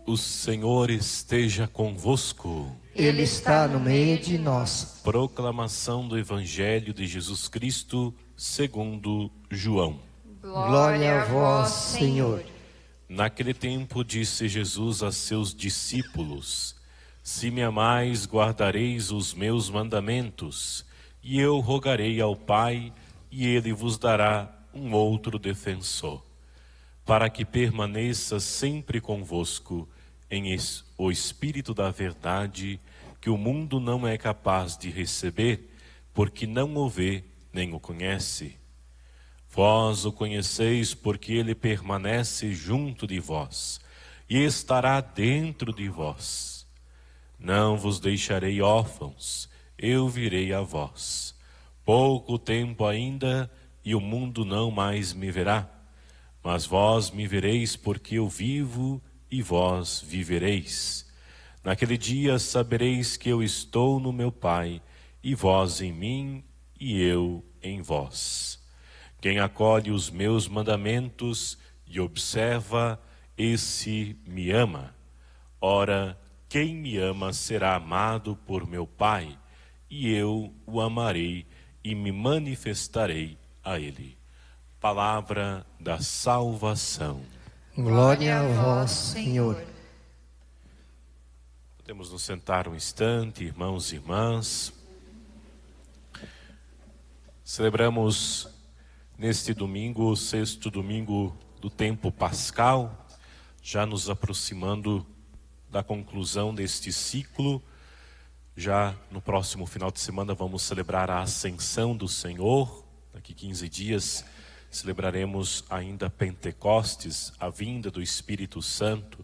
O Senhor esteja convosco. Ele está no meio de nós. Proclamação do Evangelho de Jesus Cristo segundo João. Glória a vós, Senhor. Naquele tempo disse Jesus a seus discípulos: Se me amais, guardareis os meus mandamentos, e eu rogarei ao Pai, e ele vos dará um outro defensor, para que permaneça sempre convosco o Espírito da verdade, que o mundo não é capaz de receber, porque não o vê nem o conhece. Vós o conheceis, porque ele permanece junto de vós, e estará dentro de vós. Não vos deixarei órfãos, eu virei a vós. Pouco tempo ainda, e o mundo não mais me verá. Mas vós me vereis, porque eu vivo, e vós vivereis. Naquele dia sabereis que eu estou no meu Pai, e vós em mim, e eu em vós. Quem acolhe os meus mandamentos e observa, esse me ama. Ora, quem me ama será amado por meu Pai, e eu o amarei e me manifestarei a ele. Palavra da salvação. Glória a vós, Senhor. Podemos nos sentar um instante, irmãos e irmãs. Celebramos neste domingo, o sexto domingo do tempo pascal, já nos aproximando da conclusão deste ciclo. Já no próximo final de semana vamos celebrar a Ascensão do Senhor. Daqui 15 dias celebraremos ainda Pentecostes, a vinda do Espírito Santo.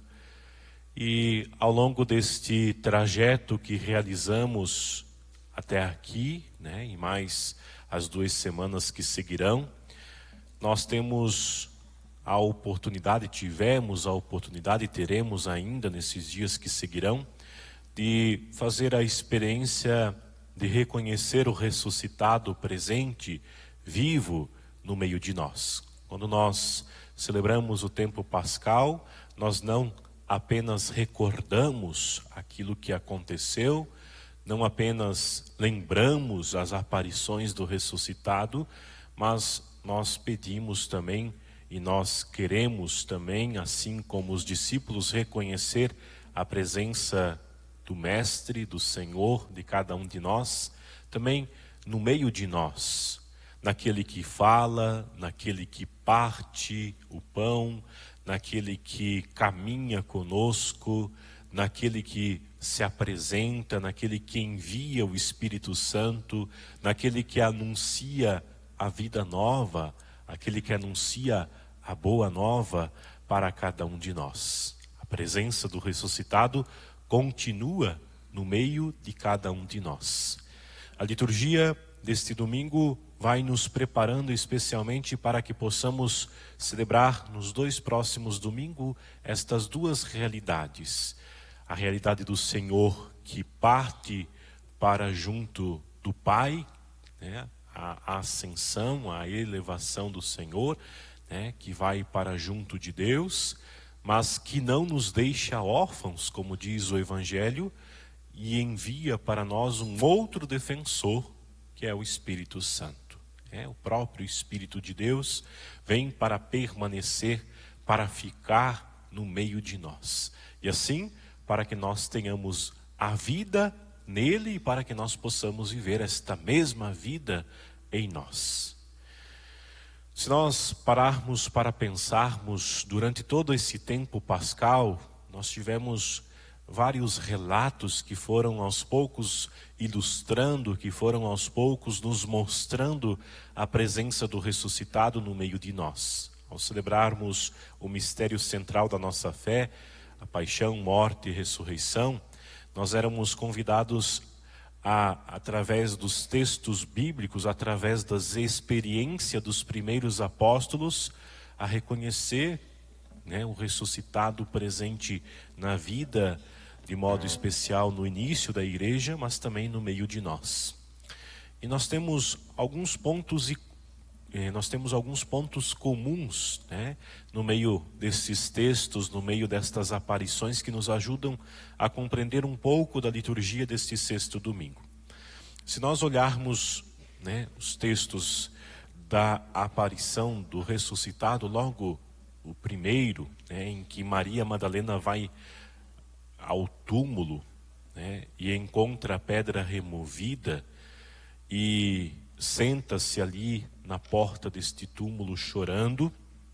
E ao longo deste trajeto que realizamos até aqui, e mais as 2 semanas que seguirão, nós tivemos a oportunidade e teremos ainda nesses dias que seguirão, de fazer a experiência de reconhecer o ressuscitado presente, vivo, no meio de nós. Quando nós celebramos o tempo pascal, nós não apenas recordamos aquilo que aconteceu, não apenas lembramos as aparições do ressuscitado, mas nós pedimos também e nós queremos também, assim como os discípulos, reconhecer a presença do Mestre, do Senhor, de cada um de nós, também no meio de nós, naquele que fala, naquele que parte o pão, naquele que caminha conosco, naquele que se apresenta, naquele que envia o Espírito Santo, naquele que anuncia a vida nova, aquele que anuncia a boa nova para cada um de nós. A presença do ressuscitado continua no meio de cada um de nós. A liturgia deste domingo vai nos preparando especialmente para que possamos celebrar nos 2 próximos domingos estas 2 realidades. A realidade do Senhor que parte para junto do Pai, a ascensão, a elevação do Senhor, que vai para junto de Deus, mas que não nos deixa órfãos, como diz o Evangelho, e envia para nós um outro defensor, que é o Espírito Santo. O próprio Espírito de Deus vem para permanecer, para ficar no meio de nós. E assim, para que nós tenhamos a vida nele e para que nós possamos viver esta mesma vida em nós. Se nós pararmos para pensarmos, durante todo esse tempo pascal, nós tivemos vários relatos que foram aos poucos ilustrando, que foram aos poucos nos mostrando a presença do ressuscitado no meio de nós. Ao celebrarmos o mistério central da nossa fé, a paixão, morte e ressurreição, nós éramos convidados através dos textos bíblicos, através das experiências dos primeiros apóstolos, a reconhecer o ressuscitado presente na vida, de modo especial no início da igreja, mas também no meio de nós. E nós temos alguns pontos nós temos alguns pontos comuns, né, no meio desses textos, no meio destas aparições que nos ajudam a compreender um pouco da liturgia deste sexto domingo. Se nós olharmos, né, os textos da aparição do ressuscitado, logo o primeiro, né, em que Maria Madalena vai ao túmulo, né, e encontra a pedra removida e senta-se ali na porta deste túmulo chorando,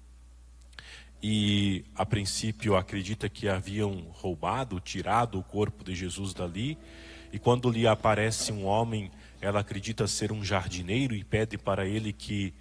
e a princípio acredita que haviam roubado, tirado o corpo de Jesus dali, e quando lhe aparece um homem, ela acredita ser um jardineiro e pede para ele que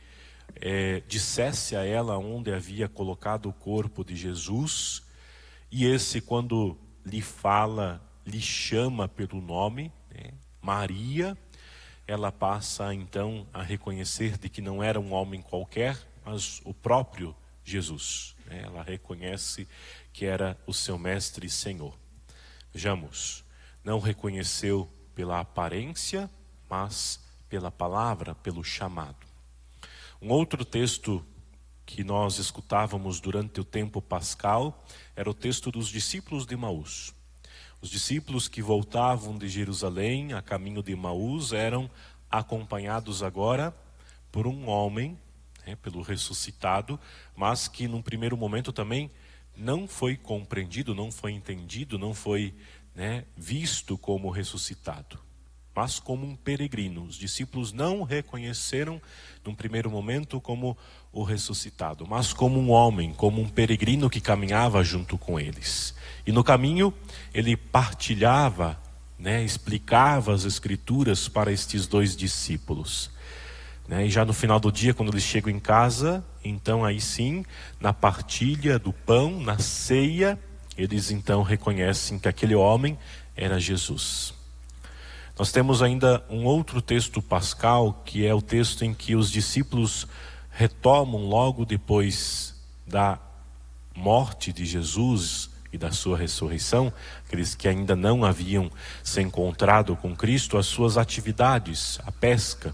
dissesse a ela onde havia colocado o corpo de Jesus, e esse, quando lhe fala, lhe chama pelo nome, né, Maria. Ela passa então a reconhecer de que não era um homem qualquer, mas o próprio Jesus, né? Ela reconhece que era o seu mestre e Senhor. Vejamos, não reconheceu pela aparência, mas pela palavra, pelo chamado. Um outro texto que nós escutávamos durante o tempo pascal era o texto dos discípulos de Emaús. Os discípulos que voltavam de Jerusalém a caminho de Emaús eram acompanhados agora por um homem, né, pelo ressuscitado, mas que num primeiro momento também não foi compreendido, não foi entendido, não foi, né, visto como ressuscitado, mas como um peregrino. Os discípulos não reconheceram num primeiro momento como o ressuscitado, mas como um homem, como um peregrino que caminhava junto com eles. E no caminho ele partilhava, né, explicava as escrituras para estes dois discípulos, né? E já no final do dia, quando eles chegam em casa, então aí sim, na partilha do pão, na ceia, eles então reconhecem que aquele homem era Jesus. Nós temos ainda um outro texto pascal, que é o texto em que os discípulos retomam logo depois da morte de Jesus e da sua ressurreição, aqueles que ainda não haviam se encontrado com Cristo, as suas atividades, a pesca.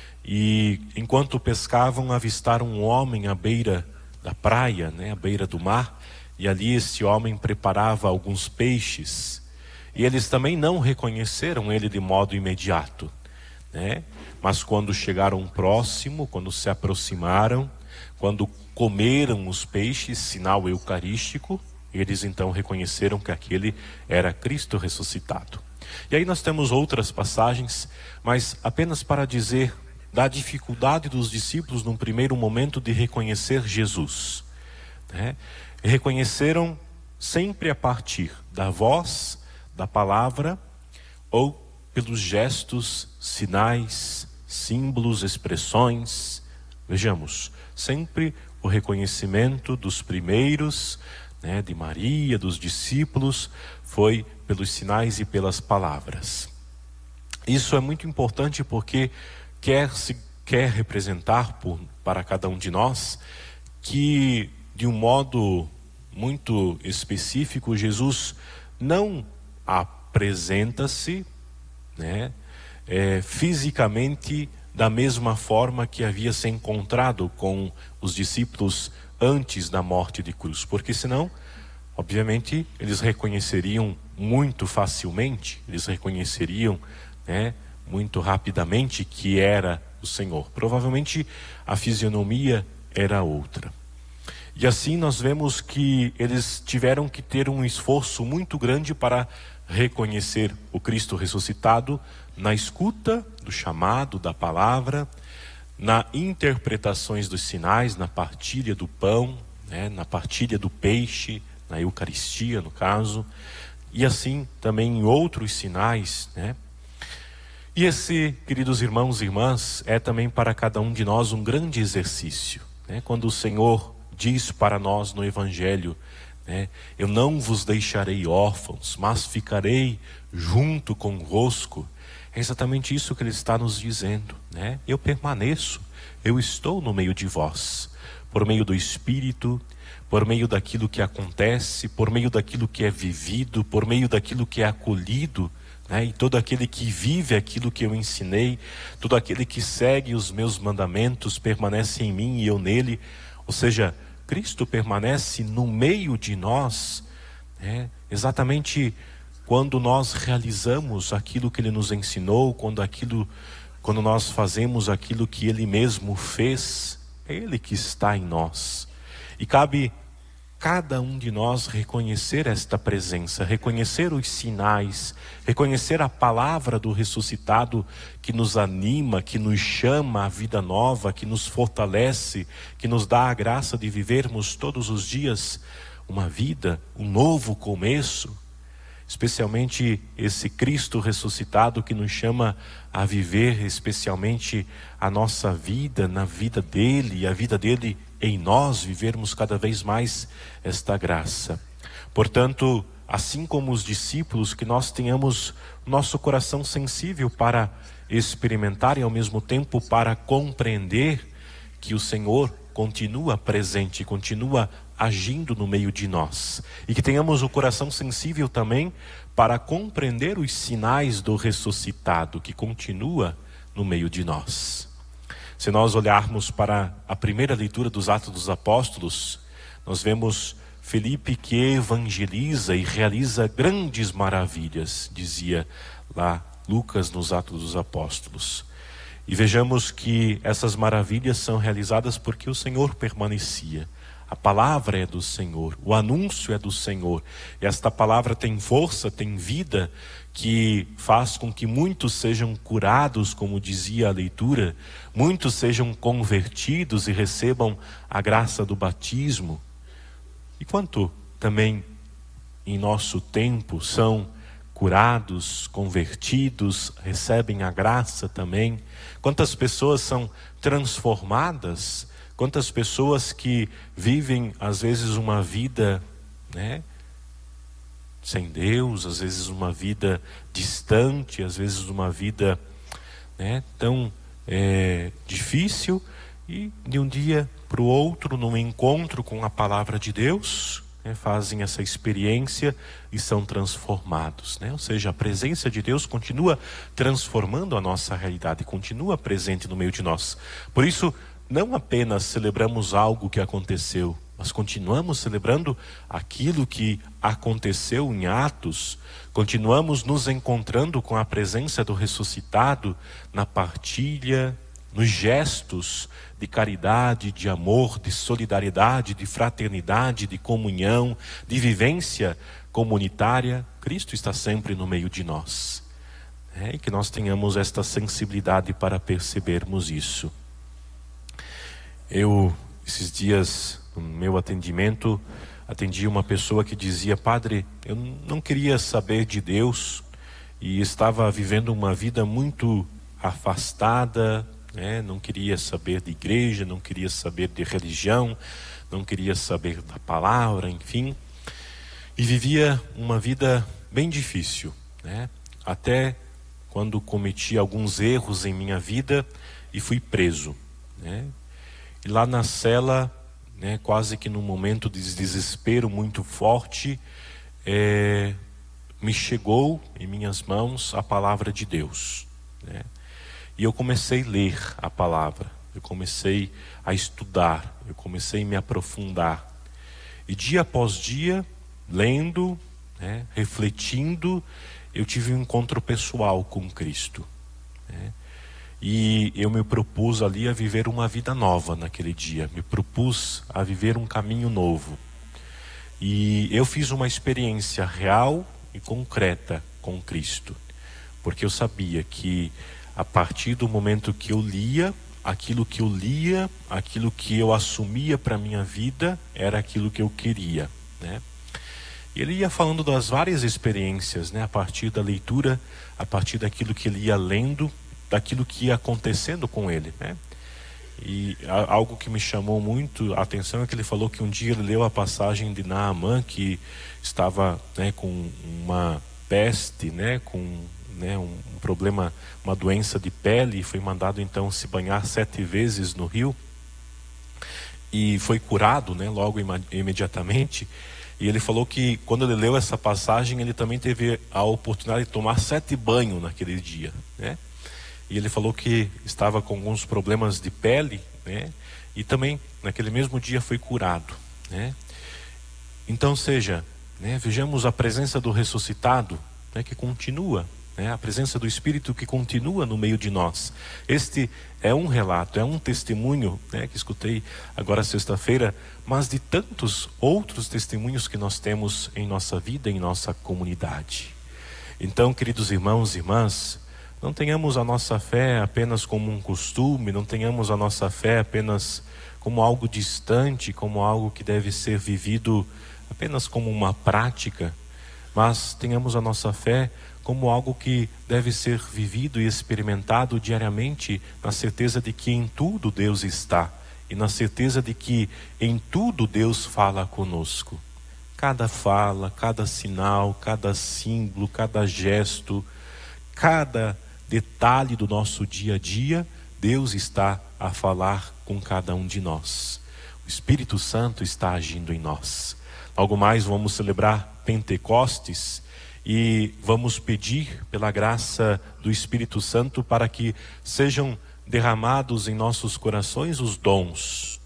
E enquanto pescavam, avistaram um homem à beira da praia, né, à beira do mar, e ali esse homem preparava alguns peixes. E eles também não reconheceram ele de modo imediato, né? Mas quando chegaram próximo, quando se aproximaram, quando comeram os peixes, sinal eucarístico, eles então reconheceram que aquele era Cristo ressuscitado. E aí nós temos outras passagens, mas apenas para dizer da dificuldade dos discípulos num primeiro momento de reconhecer Jesus, né? Reconheceram sempre a partir da voz, da palavra, ou pelos gestos, sinais, símbolos, expressões. Vejamos, sempre o reconhecimento dos primeiros, né, de Maria, dos discípulos, foi pelos sinais e pelas palavras. Isso é muito importante porque quer representar para cada um de nós que, de um modo muito específico, Jesus não apresenta-se, né, fisicamente da mesma forma que havia se encontrado com os discípulos antes da morte de cruz, porque senão, obviamente, eles reconheceriam muito facilmente, eles reconheceriam, né, muito rapidamente que era o Senhor. Provavelmente a fisionomia era outra. E assim nós vemos que eles tiveram que ter um esforço muito grande para reconhecer o Cristo ressuscitado na escuta do chamado, da palavra, na interpretações dos sinais, na partilha do pão, né, na partilha do peixe, na Eucaristia no caso, e assim também em outros sinais, né? E esse, queridos irmãos e irmãs, é também para cada um de nós um grande exercício, né? Quando o Senhor diz para nós no Evangelho, né, eu não vos deixarei órfãos, mas ficarei junto convosco. É exatamente isso que Ele está nos dizendo, né? Eu permaneço, eu estou no meio de vós, por meio do Espírito, por meio daquilo que acontece, por meio daquilo que é vivido, por meio daquilo que é acolhido né? E todo aquele que vive aquilo que eu ensinei, todo aquele que segue os meus mandamentos permanece em mim e eu nele. Ou seja, Cristo permanece no meio de nós, né? Exatamente quando nós realizamos aquilo que Ele nos ensinou, quando nós fazemos aquilo que Ele mesmo fez, é Ele que está em nós. E cabe cada um de nós reconhecer esta presença, reconhecer os sinais, reconhecer a palavra do ressuscitado que nos anima, que nos chama à vida nova, que nos fortalece, que nos dá a graça de vivermos todos os dias uma vida, um novo começo. Especialmente esse Cristo ressuscitado que nos chama a viver especialmente a nossa vida na vida dele, e a vida dele em nós, vivermos cada vez mais esta graça. Portanto, assim como os discípulos, que nós tenhamos nosso coração sensível para experimentar e ao mesmo tempo para compreender que o Senhor continua presente, continua agindo no meio de nós. E que tenhamos o coração sensível também para compreender os sinais do ressuscitado que continua no meio de nós. Se nós olharmos para a primeira leitura dos Atos dos Apóstolos, nós vemos Felipe que evangeliza e realiza grandes maravilhas, dizia lá Lucas nos Atos dos Apóstolos. E vejamos que essas maravilhas são realizadas porque o Senhor permanecia. A palavra é do Senhor, o anúncio é do Senhor. E esta palavra tem força, tem vida, que faz com que muitos sejam curados, como dizia a leitura, muitos sejam convertidos e recebam a graça do batismo. E quanto também em nosso tempo são curados, convertidos, recebem a graça também. Quantas pessoas são transformadas, quantas pessoas que vivem às vezes uma vida, né, sem Deus, às vezes uma vida distante, às vezes uma vida, né, tão difícil, e de um dia para o outro, num encontro com a palavra de Deus, fazem essa experiência e são transformados, né? Ou seja, a presença de Deus continua transformando a nossa realidade, continua presente no meio de nós. Por isso, não apenas celebramos algo que aconteceu, mas continuamos celebrando aquilo que aconteceu em Atos, continuamos nos encontrando com a presença do ressuscitado na partilha, nos gestos de caridade, de amor, de solidariedade, de fraternidade, de comunhão, de comunitária. Cristo está sempre no meio de nós, e que nós tenhamos esta sensibilidade para percebermos isso. Eu, esses dias, no meu atendimento, atendi uma pessoa que dizia: padre, eu não queria saber de Deus e estava vivendo uma vida muito afastada, não queria saber de igreja, não queria saber de religião, não queria saber da palavra, enfim, e vivia uma vida bem difícil, até quando cometi alguns erros em minha vida e fui preso, e lá na cela, quase que num momento de desespero muito forte, me chegou em minhas mãos a palavra de Deus, E eu comecei a ler a palavra, eu comecei a estudar, eu comecei a me aprofundar. E dia após dia, lendo, refletindo, eu tive um encontro pessoal com Cristo. E eu me propus ali a viver uma vida nova naquele dia, me propus a viver um caminho novo. E eu fiz uma experiência real e concreta com Cristo, porque eu sabia que a partir do momento que eu lia, aquilo que eu assumia para a minha vida, era aquilo que eu queria, E ele ia falando das várias experiências, a partir da leitura, a partir daquilo que ele ia lendo, daquilo que ia acontecendo com ele, E algo que me chamou muito a atenção é que ele falou que um dia ele leu a passagem de Naamã, que estava, com uma peste, com um problema, uma doença de pele, e foi mandado então se banhar 7 vezes no rio, e foi curado, logo imediatamente. E ele falou que quando ele leu essa passagem, ele também teve a oportunidade de tomar 7 banhos naquele dia, né? E ele falou que estava com alguns problemas de pele, né? E também naquele mesmo dia foi curado, né? Então vejamos a presença do ressuscitado, né, que continua, né? A presença do Espírito que continua no meio de nós. Este é um relato, é um testemunho, né, que escutei agora sexta-feira, mas de tantos outros testemunhos que nós temos em nossa vida, em nossa comunidade. Então, queridos irmãos e irmãs, não tenhamos a nossa fé apenas como um costume, não tenhamos a nossa fé apenas como algo distante, como algo que deve ser vivido apenas como uma prática, mas tenhamos a nossa fé como algo que deve ser vivido e experimentado diariamente, na certeza de que em tudo Deus está e na certeza de que em tudo Deus fala conosco. Cada fala, cada sinal, cada símbolo, cada gesto, cada detalhe do nosso dia a dia, Deus está a falar com cada um de nós. O Espírito Santo está agindo em nós. Logo mais vamos celebrar Pentecostes e vamos pedir pela graça do Espírito Santo para que sejam derramados em nossos corações os dons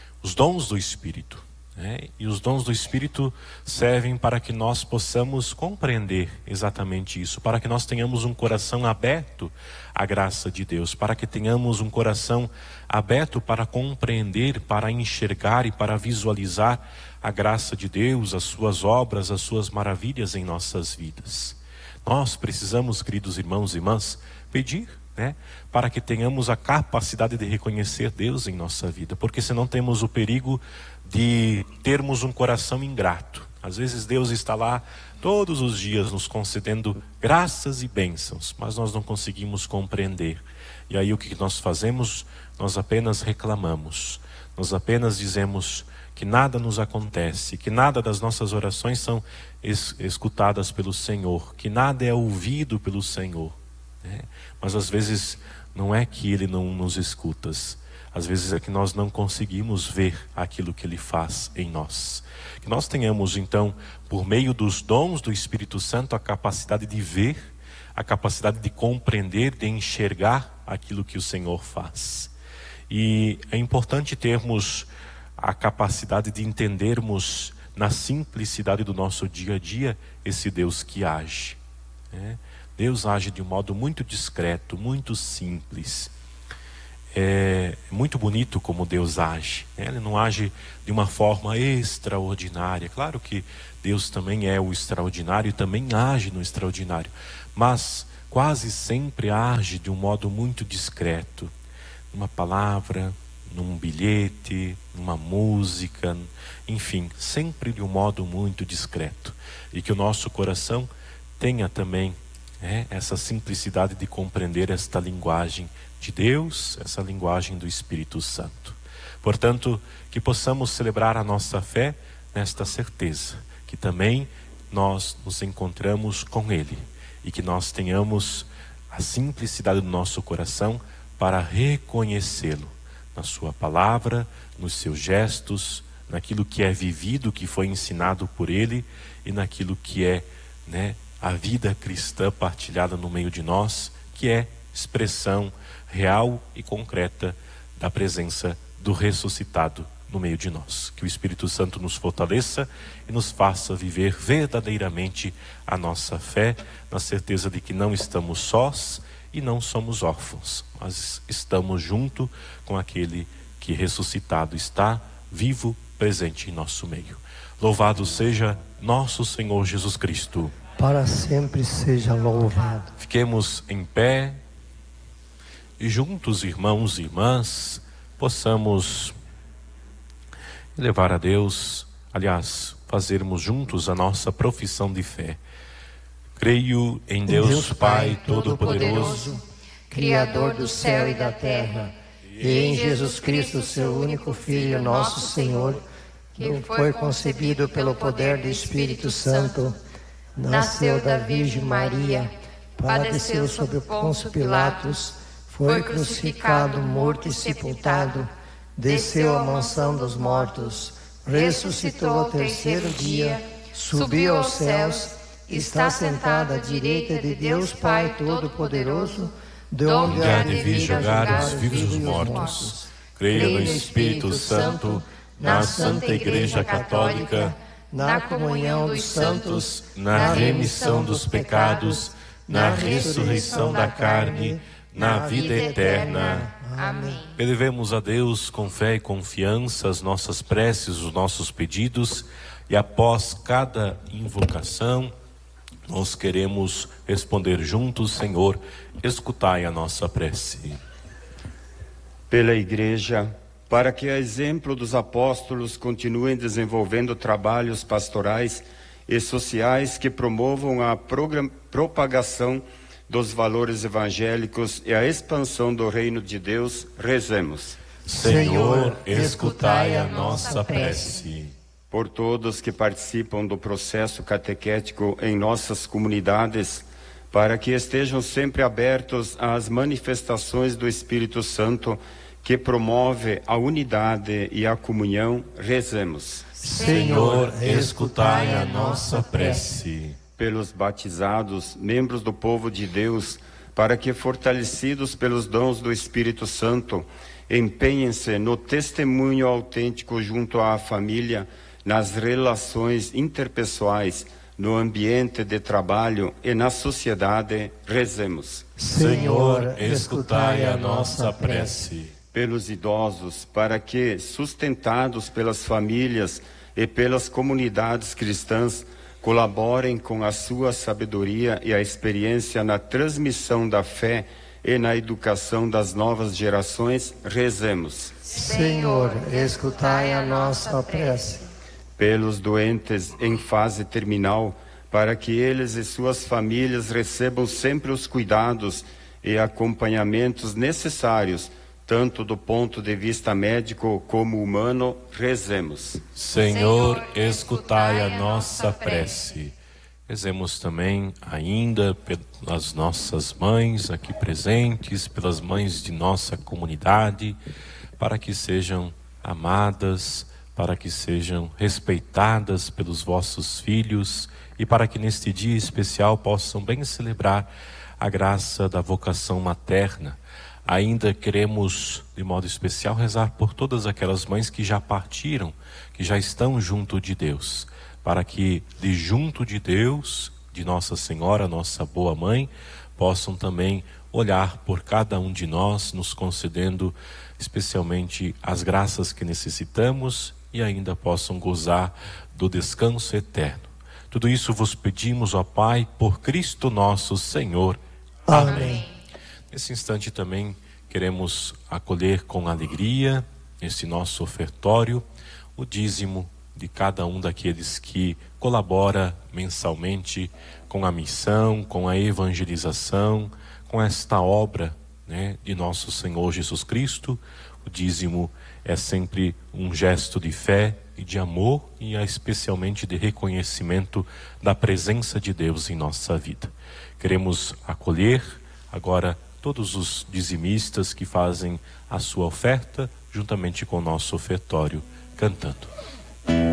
do Espírito, né? E os dons do Espírito servem para que nós possamos compreender exatamente isso, para que nós tenhamos um coração aberto à graça de Deus, para que tenhamos um coração aberto para compreender, para enxergar e para visualizar a graça de Deus, as suas obras, as suas maravilhas em nossas vidas. Nós precisamos, queridos irmãos e irmãs, pedir, né, para que tenhamos a capacidade de reconhecer Deus em nossa vida, porque senão temos o perigo de termos um coração ingrato. Às vezes Deus está lá todos os dias nos concedendo graças e bênçãos, mas nós não conseguimos compreender. E aí o que nós fazemos? Nós apenas reclamamos, nós apenas dizemos que nada nos acontece, que nada das nossas orações são escutadas pelo Senhor, que nada é ouvido pelo Senhor, né? Mas às vezes não é que Ele não nos escuta, às vezes é que nós não conseguimos ver aquilo que Ele faz em nós. Que nós tenhamos então, por meio dos dons do Espírito Santo, a capacidade de ver, a capacidade de compreender, de enxergar aquilo que o Senhor faz. E é importante termos a capacidade de entendermos na simplicidade do nosso dia a dia esse Deus que age, né? Deus age de um modo muito discreto, muito simples. É muito bonito como Deus age, né? Ele não age de uma forma extraordinária. Claro que Deus também é o extraordinário e também age no extraordinário, mas quase sempre age de um modo muito discreto, numa palavra, num bilhete, numa música, enfim, sempre de um modo muito discreto. E que o nosso coração tenha também essa simplicidade de compreender esta linguagem de Deus, essa linguagem do Espírito Santo. Portanto, que possamos celebrar a nossa fé nesta certeza, que também nós nos encontramos com Ele e que nós tenhamos a simplicidade do nosso coração para reconhecê-lo na sua palavra, nos seus gestos, naquilo que é vivido, que foi ensinado por Ele e naquilo que é, a vida cristã partilhada no meio de nós, que é expressão real e concreta da presença do ressuscitado no meio de nós. Que o Espírito Santo nos fortaleça e nos faça viver verdadeiramente a nossa fé, na certeza de que não estamos sós e não somos órfãos, mas estamos junto com aquele que ressuscitado está, vivo, presente em nosso meio. Louvado seja nosso Senhor Jesus Cristo. Para sempre seja louvado. Fiquemos em pé e juntos, irmãos e irmãs, possamos levar a Deus, aliás, fazermos juntos a nossa profissão de fé. Creio em Deus Pai Todo-Poderoso, Criador do céu e da terra, e em Jesus Cristo, seu único Filho, nosso Senhor, que foi concebido pelo poder do Espírito Santo, nasceu da Virgem Maria, padeceu sob Pôncio Pilatos, foi crucificado, morto e sepultado, desceu à mansão dos mortos, ressuscitou ao terceiro dia, subiu aos céus, está sentado à direita de Deus Pai Todo-Poderoso, de onde há de vir julgar os vivos e os mortos. Creio no Espírito Santo, na Santa Igreja Católica, na comunhão dos santos, na remissão dos pecados, na ressurreição da carne, na vida eterna. Amém. Elevemos a Deus com fé e confiança as nossas preces, os nossos pedidos, e após cada invocação, nós queremos responder juntos: Senhor, escutai a nossa prece. Pela Igreja, para que, a exemplo dos apóstolos, continuem desenvolvendo trabalhos pastorais e sociais que promovam a propagação dos valores evangélicos e a expansão do reino de Deus, rezemos. Senhor, escutai a nossa prece. Por todos que participam do processo catequético em nossas comunidades, para que estejam sempre abertos às manifestações do Espírito Santo, que promove a unidade e a comunhão, rezemos. Senhor, escutai a nossa prece. Pelos batizados, membros do povo de Deus, para que, fortalecidos pelos dons do Espírito Santo, empenhem-se no testemunho autêntico junto à família, nas relações interpessoais, no ambiente de trabalho e na sociedade, rezemos. Senhor, escutai a nossa prece. Pelos idosos, para que, sustentados pelas famílias e pelas comunidades cristãs, colaborem com a sua sabedoria e a experiência na transmissão da fé e na educação das novas gerações, rezemos. Senhor, escutai a nossa prece. Pelos doentes em fase terminal, para que eles e suas famílias recebam sempre os cuidados e acompanhamentos necessários, tanto do ponto de vista médico como humano, rezemos. Senhor, escutai a nossa prece. Rezemos também ainda pelas nossas mães aqui presentes, pelas mães de nossa comunidade, para que sejam amadas, para que sejam respeitadas pelos vossos filhos e para que neste dia especial possam bem celebrar a graça da vocação materna. Ainda queremos, de modo especial, rezar por todas aquelas mães que já partiram, que já estão junto de Deus, para que de junto de Deus, de Nossa Senhora, nossa boa mãe, possam também olhar por cada um de nós, nos concedendo especialmente as graças que necessitamos e ainda possam gozar do descanso eterno. Tudo isso vos pedimos, ó Pai, por Cristo nosso Senhor. Amém. Nesse instante também queremos acolher com alegria, nesse nosso ofertório, o dízimo de cada um daqueles que colabora mensalmente com a missão, com a evangelização, com esta obra, de nosso Senhor Jesus Cristo. O dízimo é sempre um gesto de fé e de amor e especialmente de reconhecimento da presença de Deus em nossa vida. Queremos acolher agora todos os dizimistas que fazem a sua oferta juntamente com o nosso ofertório, cantando.